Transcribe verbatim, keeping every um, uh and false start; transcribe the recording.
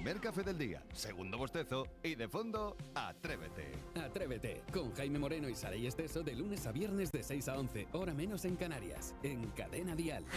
Primer café del día, segundo bostezo y de fondo, Atrévete. Atrévete, con Jaime Moreno y Saray Esteso de lunes a viernes de seis a once, hora menos en Canarias, en Cadena Dial.